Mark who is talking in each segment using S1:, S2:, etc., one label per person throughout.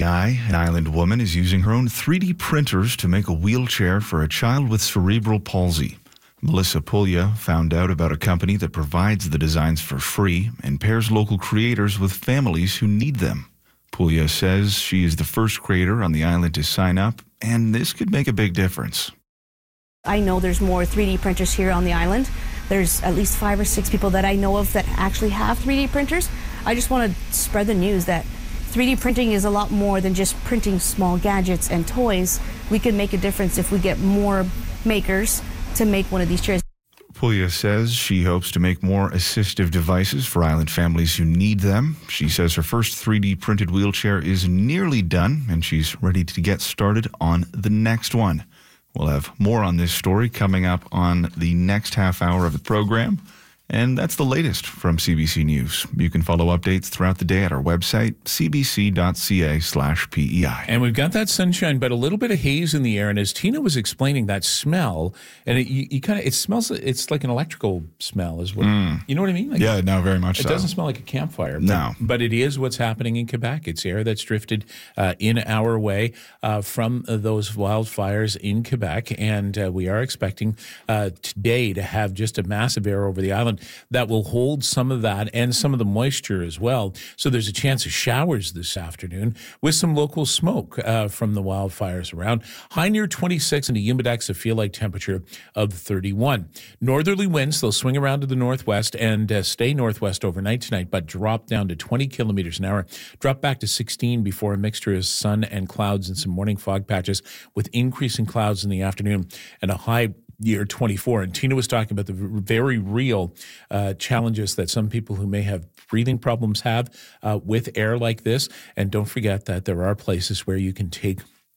S1: PEI. An Island woman is using her own 3D printers to make a wheelchair for a child with cerebral palsy. Melissa Puglia found out about a company that provides the designs for free and pairs local creators with families who need them. Puglia says she is the first creator on the island to sign up, and this could make a big difference.
S2: I know there's more 3D printers here on the island. There's at least 5 or 6 people that I know of that actually have 3D printers. I just want to spread the news that 3D printing is a lot more than just printing small gadgets and toys. We can make a difference if we get more makers to make one of these chairs.
S1: Puglia says she hopes to make more assistive devices for island families who need them. She says her first 3D printed wheelchair is nearly done, and she's ready to get started on the next one. We'll have more on this story coming up on the next half hour of the program. And that's the latest from CBC News. You can follow updates throughout the day at our website, cbc.ca/PEI.
S3: And we've got that sunshine, but a little bit of haze in the air. And as Tina was explaining that smell, and it smells, it's like an electrical smell as well. You know what I mean? Like,
S1: yeah, no, very much so.
S3: It doesn't smell like a campfire.
S1: No.
S3: But it is what's happening in Quebec. It's air that's drifted in our way from those wildfires in Quebec. And we are expecting today to have just a massive air over the island that will hold some of that and some of the moisture as well. So there's a chance of showers this afternoon with some local smoke from the wildfires around. High near 26 and a humidex, a feel-like temperature of 31. Northerly winds, they'll swing around to the northwest and stay northwest overnight tonight, but drop down to 20 kilometers an hour. Drop back to 16 before a mixture of sun and clouds and some morning fog patches with increasing clouds in the afternoon and a high year 24. And Tina was talking about the very real challenges that some people who may have breathing problems have with air like this. And don't forget that there are places where you can take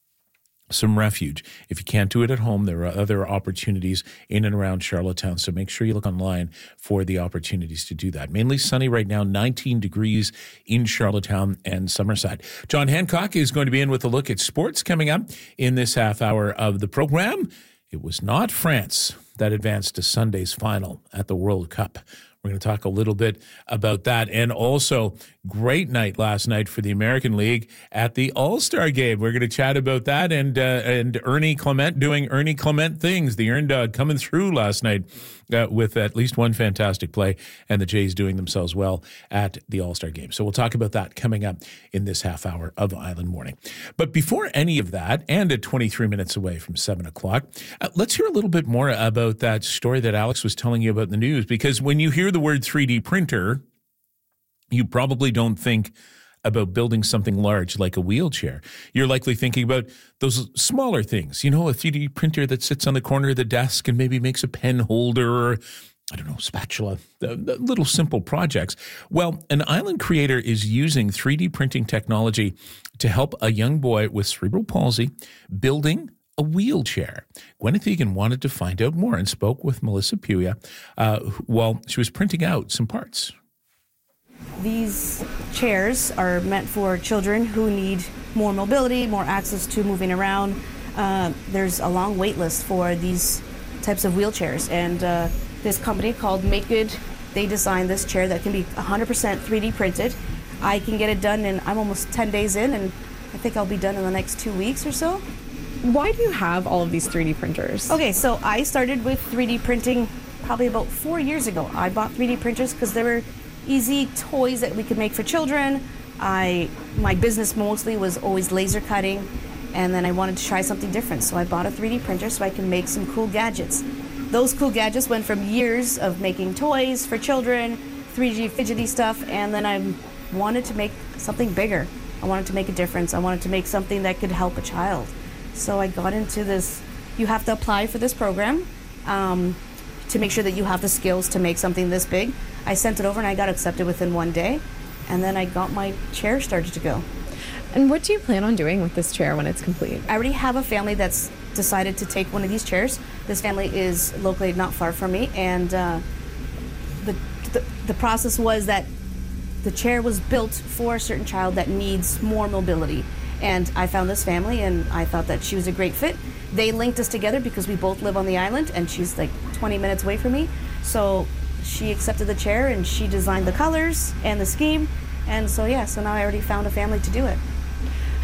S3: some refuge. If you can't do it at home, there are other opportunities in and around Charlottetown. So make sure you look online for the opportunities to do that. Mainly sunny right now, 19 degrees in Charlottetown and Summerside. John Hancock is going to be in with a look at sports coming up in this half hour of the program. It was not France that advanced to Sunday's final at the World Cup. We're going to talk a little bit about that. And also, great night last night for the American League at the All-Star Game. We're going to chat about that and Ernie Clement doing Ernie Clement things. The Earn Dog coming through last night with at least one fantastic play, and the Jays doing themselves well at the All-Star Game. So we'll talk about that coming up in this half hour of Island Morning. But before any of that, and at 23 minutes away from 7 o'clock, let's hear a little bit more about that story that Alex was telling you about in the news, because when you hear the word 3D printer, you probably don't think about building something large like a wheelchair. You're likely thinking about those smaller things, you know, a 3D printer that sits on the corner of the desk and maybe makes a pen holder or, I don't know, spatula, the little simple projects. Well, an island creator is using 3D printing technology to help a young boy with cerebral palsy building a wheelchair. Gwyneth Egan wanted to find out more and spoke with Melissa Puglia while she was printing out some parts.
S2: These chairs are meant for children who need more mobility, more access to moving around. There's a long wait list for these types of wheelchairs, and this company called Make Good, they designed this chair that can be 100% 3D printed. I can get it done, and I'm almost 10 days in, and I think I'll be done in the next 2 weeks or so.
S4: Why do you have all of these 3D printers?
S2: Okay, so I started with 3D printing probably about 4 years ago. I bought 3D printers because they were easy toys that we could make for children. My business mostly was always laser cutting, and then I wanted to try something different. So I bought a 3D printer so I can make some cool gadgets. Those cool gadgets went from years of making toys for children, 3D fidgety stuff, and then I wanted to make something bigger. I wanted to make a difference. I wanted to make something that could help a child. So I got into this. You have to apply for this program to make sure that you have the skills to make something this big. I sent it over and I got accepted within 1 day, and then I got my chair started to go.
S4: And what do you plan on doing with this chair when it's complete?
S2: I already have a family that's decided to take one of these chairs. This family is located not far from me, and the process was that the chair was built for a certain child that needs more mobility. And I found this family, and I thought that she was a great fit. They linked us together because we both live on the island, and she's like 20 minutes away from me. So she accepted the chair, and she designed the colors and the scheme. And so, yeah, so now I already found a family to do it.